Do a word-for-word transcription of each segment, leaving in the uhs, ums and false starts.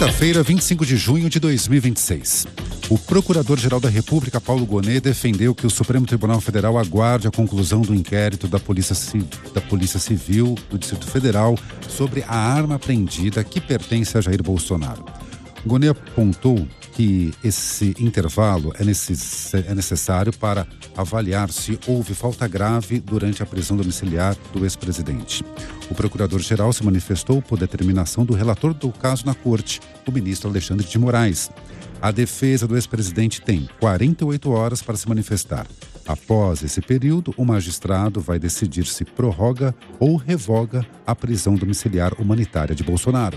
Quinta-feira, vinte e cinco de junho de dois mil e vinte e seis. O Procurador-Geral da República, Paulo Gonet, defendeu que o Supremo Tribunal Federal aguarde a conclusão do inquérito da Polícia, da Polícia Civil do Distrito Federal sobre a arma apreendida que pertence a Jair Bolsonaro. Gonet apontou que esse intervalo é, necess... é necessário para avaliar se houve falta grave durante a prisão domiciliar do ex-presidente. O procurador-geral se manifestou por determinação do relator do caso na corte, o ministro Alexandre de Moraes. A defesa do ex-presidente tem quarenta e oito horas para se manifestar. Após esse período, o magistrado vai decidir se prorroga ou revoga a prisão domiciliar humanitária de Bolsonaro.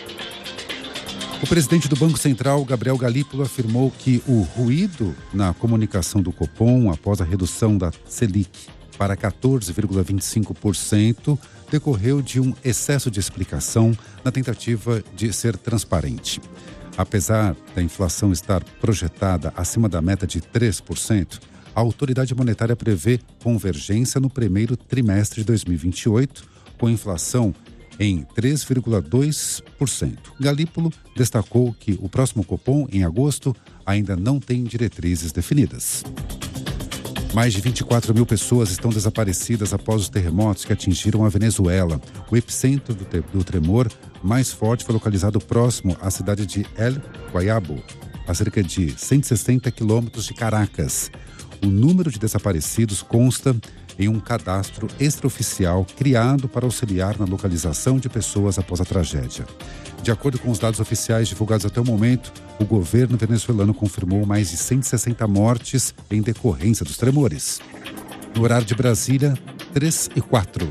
O presidente do Banco Central, Gabriel Galípolo, afirmou que o ruído na comunicação do Copom após a redução da Selic para quatorze vírgula vinte e cinco por cento decorreu de um excesso de explicação na tentativa de ser transparente. Apesar da inflação estar projetada acima da meta de três por cento, a autoridade monetária prevê convergência no primeiro trimestre de dois mil e vinte e oito, com inflação em três vírgula dois por cento. Galípolo destacou que o próximo Copom, em agosto, ainda não tem diretrizes definidas. Mais de vinte e quatro mil pessoas estão desaparecidas após os terremotos que atingiram a Venezuela. O epicentro do, te- do tremor mais forte foi localizado próximo à cidade de El Guayabo, a cerca de cento e sessenta quilômetros de Caracas. O número de desaparecidos consta em um cadastro extraoficial criado para auxiliar na localização de pessoas após a tragédia. De acordo com os dados oficiais divulgados até o momento, o governo venezuelano confirmou mais de cento e sessenta mortes em decorrência dos tremores. No horário de Brasília, três e quatro.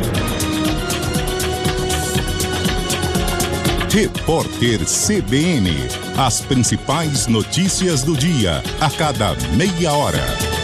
Repórter C B N. As principais notícias do dia, a cada meia hora.